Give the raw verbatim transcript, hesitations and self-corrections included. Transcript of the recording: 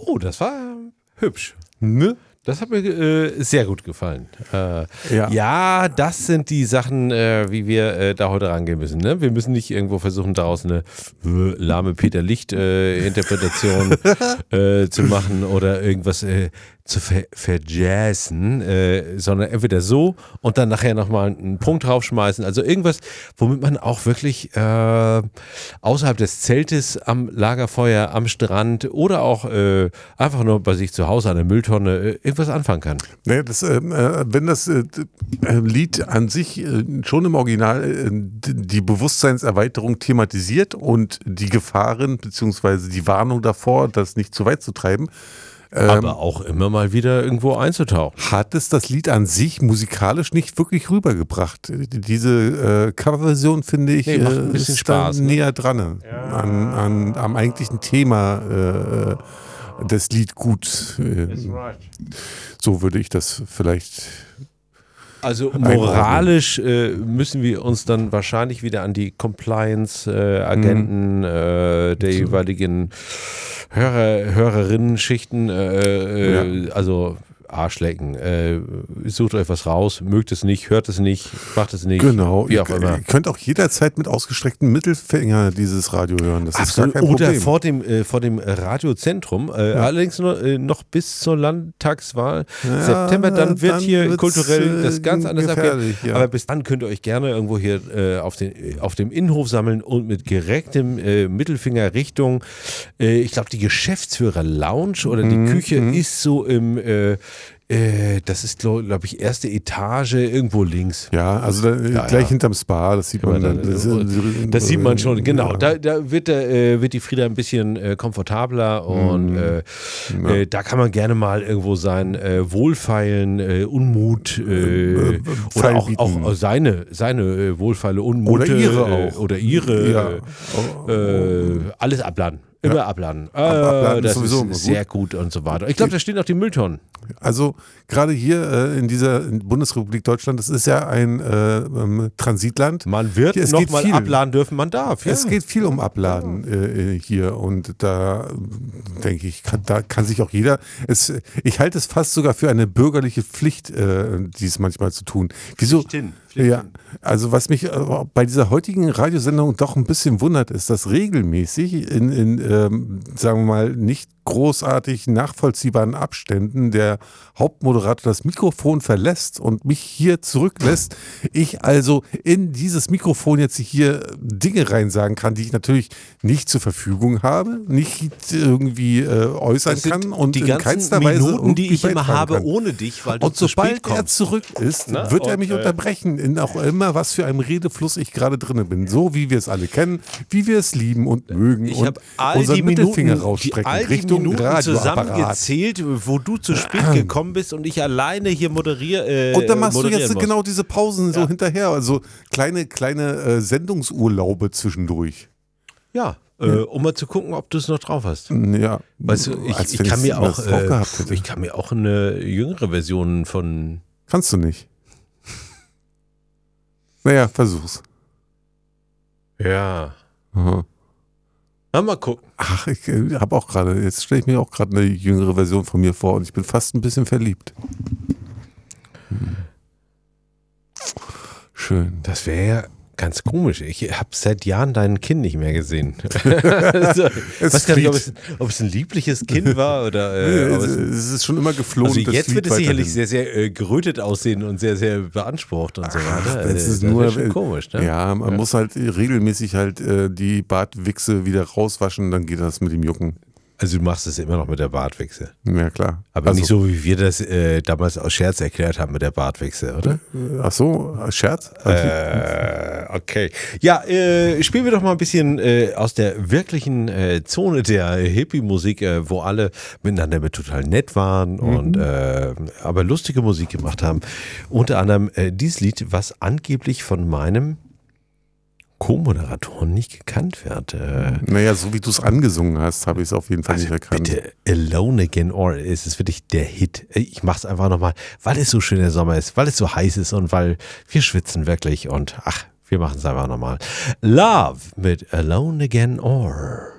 Oh, das war hübsch. Ne? Das hat mir äh, sehr gut gefallen. Äh, Ja. ja, das sind die Sachen, äh, wie wir äh, da heute rangehen müssen. Ne? Wir müssen nicht irgendwo versuchen, daraus eine äh, lahme Peter Licht-Interpretation äh, äh, zu machen oder irgendwas äh, zu ver verjazzen, äh, sondern entweder so und dann nachher nochmal einen Punkt draufschmeißen. Also irgendwas, womit man auch wirklich äh, außerhalb des Zeltes am Lagerfeuer, am Strand oder auch äh, einfach nur bei sich zu Hause an der Mülltonne äh, irgendwas anfangen kann. Naja, das, ähm, äh, wenn das äh, Lied an sich äh, schon im Original äh, die Bewusstseinserweiterung thematisiert und die Gefahren bzw. die Warnung davor, das nicht zu weit zu treiben, Ähm, aber auch immer mal wieder irgendwo einzutauchen. Hat es das Lied an sich musikalisch nicht wirklich rübergebracht. Diese äh, Coverversion, finde ich, nee, macht ein bisschen ist Spaß, da ne? näher dran ja. an, an, am eigentlichen Thema äh, des Liedguts. Äh, right. So würde ich das vielleicht... Also moralisch äh, müssen wir uns dann wahrscheinlich wieder an die Compliance-Agenten mhm. äh, der jeweiligen Hörer, Hörerinnen-Schichten, äh, ja. also Arschlecken. Äh, sucht euch was raus, mögt es nicht, hört es nicht, macht es nicht. Genau, wie auch ihr, immer. Ihr könnt auch jederzeit mit ausgestrecktem Mittelfinger dieses Radio hören. Das ist gar kein Oder Problem. vor dem, äh, vor dem Radiozentrum, äh, ja. allerdings noch, äh, noch bis zur Landtagswahl ja, September, dann wird dann hier kulturell das ganz anders abgehen. Ja. Aber bis dann könnt ihr euch gerne irgendwo hier äh, auf, den, auf dem Innenhof sammeln und mit gerecktem äh, Mittelfinger Richtung, äh, ich glaube die Geschäftsführer-Lounge oder die mhm. Küche mhm. ist so im äh, das ist, glaube glaub ich, erste Etage irgendwo links. Ja, also da, ja, gleich ja. hinterm Spa, das sieht man. Dann, das, das sieht man schon, genau. Ja. Da, da wird, äh, wird die Frieda ein bisschen äh, komfortabler und äh, ja. äh, da kann man gerne mal irgendwo sein äh, Wohlfeilen, äh, Unmut äh, äh, oder auch, auch seine, seine äh, Wohlfeile, Unmut. Oder ihre auch. Äh, oder ihre. Ja. Äh, äh, alles abladen. Immer ja. abladen. Äh, abladen das ist ist sowieso sehr gut. gut und so weiter. Ich glaube, da stehen auch die Mülltonnen. Also gerade hier äh, in dieser Bundesrepublik Deutschland, das ist ja ein äh, ähm, Transitland. Man wird hier, noch mal viel. abladen dürfen, man darf. Ja. Es geht viel um Abladen äh, hier und da denke ich, kann, da kann sich auch jeder, es, ich halte es fast sogar für eine bürgerliche Pflicht, äh, dies manchmal zu tun. Wieso? Pflichtin. Ja, also was mich äh, bei dieser heutigen Radiosendung doch ein bisschen wundert, ist, dass regelmäßig in, in ähm, sagen wir mal, nicht großartig nachvollziehbaren Abständen der Hauptmoderator das Mikrofon verlässt und mich hier zurücklässt. Ich also in dieses Mikrofon jetzt hier Dinge reinsagen kann, die ich natürlich nicht zur Verfügung habe, nicht irgendwie äh, äußern kann und die in ganzen keinster Weise Minuten, die ich immer habe, kann. ohne dich, weil du und zu sobald spät kommst. er zurück ist, Na, wird er und, mich äh, unterbrechen, in auch immer, was für einem Redefluss ich gerade drin bin. So wie wir es alle kennen, wie wir es lieben und mögen ich und all unseren die Mittelfinger Minuten, rausstrecken die, all die Richtung Minuten Radioapparat. zusammengezählt, wo du zu spät gekommen bist und ich alleine hier moderiere. Äh, und dann machst du jetzt muss. genau diese Pausen ja. so hinterher, also kleine, kleine äh, Sendungsurlaube zwischendurch. Ja. Äh, um mal zu gucken, ob du es noch drauf hast. Ja. Weißt du, ich, Als ich, wenn kann mir ich's auch, drauf äh, gehabt hätte. ich kann mir auch eine jüngere Version von. Kannst du nicht. Naja, versuch's. Ja. Aha. Na, mal gucken. Ach, ich äh, habe auch gerade, jetzt stelle ich mir auch gerade eine jüngere Version von mir vor und ich bin fast ein bisschen verliebt. Hm. Schön. Das wäre ja ganz komisch. Ich habe seit Jahren dein Kind nicht mehr gesehen. also, ich weiß gar nicht, ob es, ob es ein liebliches Kind war oder. Äh, nee, es, es ist schon immer geflohen. Also jetzt wird es sicherlich weiterhin. sehr, sehr äh, gerötet aussehen und sehr, sehr beansprucht und so weiter. Ach, das ist äh, nur das schon komisch, ne? Ja, man ja. muss halt regelmäßig halt äh, die Bartwichse wieder rauswaschen, dann geht das mit dem Jucken. Also du machst es immer noch mit der Bartwichse. Ja, klar. Aber also, nicht so, wie wir das äh, damals aus Scherz erklärt haben mit der Bartwichse, oder? Ach so, Scherz? Äh, okay. Ja, äh, spielen wir doch mal ein bisschen äh, aus der wirklichen äh, Zone der Hippie-Musik, äh, wo alle miteinander mit total nett waren mhm. und äh, aber lustige Musik gemacht haben. Unter anderem äh, dieses Lied, was angeblich von meinem Co-Moderatoren nicht gekannt wird. Äh, naja, so wie du es angesungen hast, habe ich es auf jeden Fall also nicht erkannt. Bitte, Alone Again Or ist es wirklich der Hit. Ich mache es einfach nochmal, weil es so schön der Sommer ist, weil es so heiß ist und weil wir schwitzen wirklich und ach, wir machen es einfach nochmal. Love mit Alone Again Or.